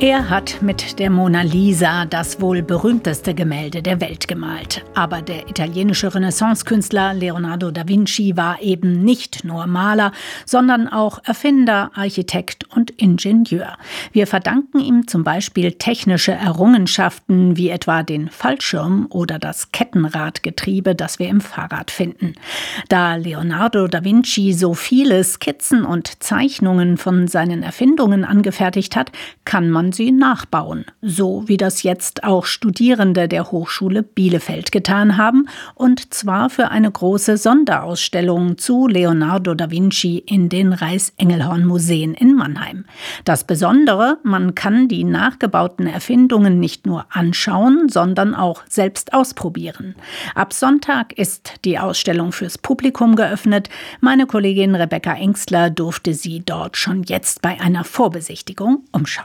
Er hat mit der Mona Lisa das wohl berühmteste Gemälde der Welt gemalt. Aber der italienische Renaissance-Künstler Leonardo da Vinci war eben nicht nur Maler, sondern auch Erfinder, Architekt und Ingenieur. Wir verdanken ihm zum Beispiel technische Errungenschaften wie etwa den Fallschirm oder das Kettenradgetriebe, das wir im Fahrrad finden. Da Leonardo da Vinci so viele Skizzen und Zeichnungen von seinen Erfindungen angefertigt hat, kann man sie nachbauen, so wie das jetzt auch Studierende der Hochschule Bielefeld getan haben, und zwar für eine große Sonderausstellung zu Leonardo da Vinci in den Reichs-Engelhorn-Museen in Mannheim. Das Besondere, man kann die nachgebauten Erfindungen nicht nur anschauen, sondern auch selbst ausprobieren. Ab Sonntag ist die Ausstellung fürs Publikum geöffnet. Meine Kollegin Rebecca Engstler durfte sie dort schon jetzt bei einer Vorbesichtigung umschauen.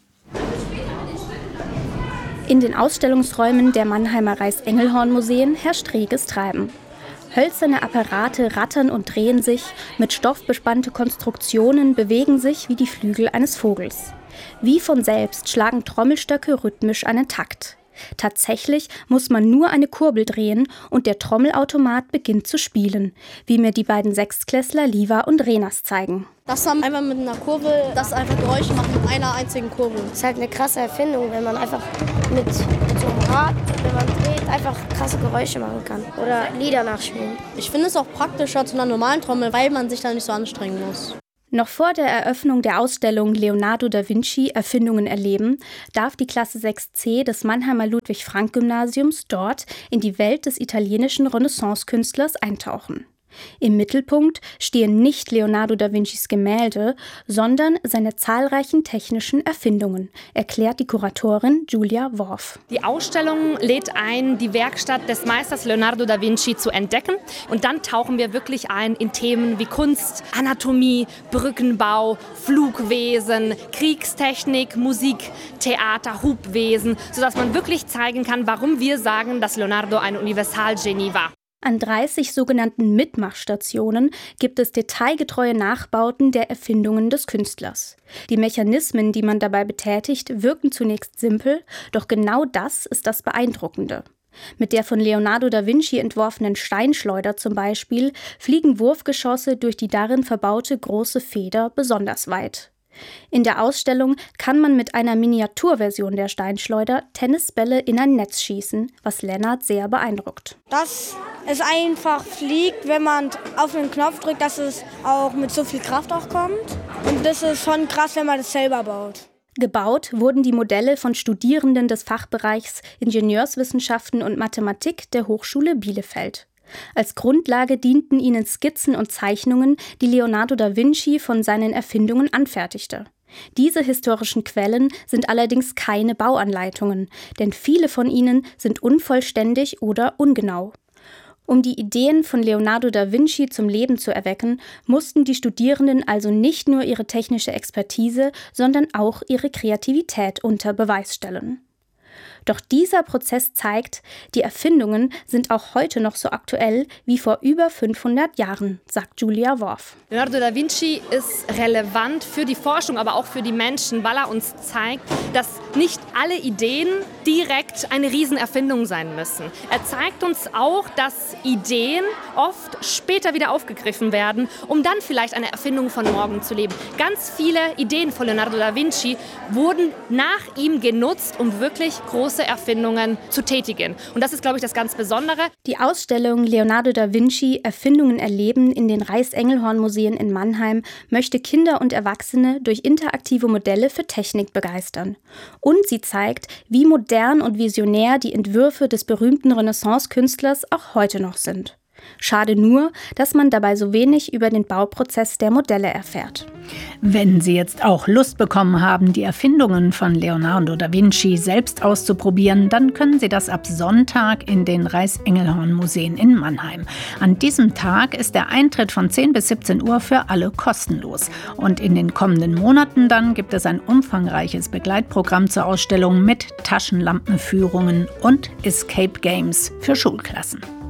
In den Ausstellungsräumen der Mannheimer Reichs-Engelhorn-Museen herrscht reges Treiben. Hölzerne Apparate rattern und drehen sich, mit Stoff bespannte Konstruktionen bewegen sich wie die Flügel eines Vogels. Wie von selbst schlagen Trommelstöcke rhythmisch einen Takt. Tatsächlich muss man nur eine Kurbel drehen und der Trommelautomat beginnt zu spielen, wie mir die beiden Sechstklässler Liva und Renas zeigen. Das haben einfach mit einer Kurbel, das einfach Geräusche macht mit einer einzigen Kurbel. Das ist halt eine krasse Erfindung, wenn man einfach mit so einem Rad, wenn man dreht, einfach krasse Geräusche machen kann oder Lieder nachspielen. Ich finde es auch praktischer zu einer normalen Trommel, weil man sich da nicht so anstrengen muss. Noch vor der Eröffnung der Ausstellung Leonardo da Vinci Erfindungen erleben, darf die Klasse 6c des Mannheimer Ludwig-Frank-Gymnasiums dort in die Welt des italienischen Renaissance-Künstlers eintauchen. Im Mittelpunkt stehen nicht Leonardo da Vincis Gemälde, sondern seine zahlreichen technischen Erfindungen, erklärt die Kuratorin Julia Worf. Die Ausstellung lädt ein, die Werkstatt des Meisters Leonardo da Vinci zu entdecken. Und dann tauchen wir wirklich ein in Themen wie Kunst, Anatomie, Brückenbau, Flugwesen, Kriegstechnik, Musik, Theater, Hubwesen, sodass man wirklich zeigen kann, warum wir sagen, dass Leonardo ein Universalgenie war. An 30 sogenannten Mitmachstationen gibt es detailgetreue Nachbauten der Erfindungen des Künstlers. Die Mechanismen, die man dabei betätigt, wirken zunächst simpel, doch genau das ist das Beeindruckende. Mit der von Leonardo da Vinci entworfenen Steinschleuder zum Beispiel fliegen Wurfgeschosse durch die darin verbaute große Feder besonders weit. In der Ausstellung kann man mit einer Miniaturversion der Steinschleuder Tennisbälle in ein Netz schießen, was Lennart sehr beeindruckt. Dass es einfach fliegt, wenn man auf den Knopf drückt, dass es auch mit so viel Kraft auch kommt. Und das ist schon krass, wenn man das selber baut. Gebaut wurden die Modelle von Studierenden des Fachbereichs Ingenieurswissenschaften und Mathematik der Hochschule Bielefeld. Als Grundlage dienten ihnen Skizzen und Zeichnungen, die Leonardo da Vinci von seinen Erfindungen anfertigte. Diese historischen Quellen sind allerdings keine Bauanleitungen, denn viele von ihnen sind unvollständig oder ungenau. Um die Ideen von Leonardo da Vinci zum Leben zu erwecken, mussten die Studierenden also nicht nur ihre technische Expertise, sondern auch ihre Kreativität unter Beweis stellen. Doch dieser Prozess zeigt, die Erfindungen sind auch heute noch so aktuell wie vor über 500 Jahren, sagt Julia Worf. Leonardo da Vinci ist relevant für die Forschung, aber auch für die Menschen, weil er uns zeigt, dass nicht alle Ideen direkt eine Riesenerfindung sein müssen. Er zeigt uns auch, dass Ideen oft später wieder aufgegriffen werden, um dann vielleicht eine Erfindung von morgen zu leben. Ganz viele Ideen von Leonardo da Vinci wurden nach ihm genutzt, um wirklich große Erfindungen zu tätigen. Und das ist, glaube ich, das ganz Besondere. Die Ausstellung Leonardo da Vinci Erfindungen erleben in den Reichs-Engelhorn-Museen in Mannheim möchte Kinder und Erwachsene durch interaktive Modelle für Technik begeistern. Und sie zeigt, wie modern und visionär die Entwürfe des berühmten Renaissance-Künstlers auch heute noch sind. Schade nur, dass man dabei so wenig über den Bauprozess der Modelle erfährt. Wenn Sie jetzt auch Lust bekommen haben, die Erfindungen von Leonardo da Vinci selbst auszuprobieren, dann können Sie das ab Sonntag in den Reichs-Engelhorn-Museen in Mannheim. An diesem Tag ist der Eintritt von 10 bis 17 Uhr für alle kostenlos. Und in den kommenden Monaten dann gibt es ein umfangreiches Begleitprogramm zur Ausstellung mit Taschenlampenführungen und Escape Games für Schulklassen.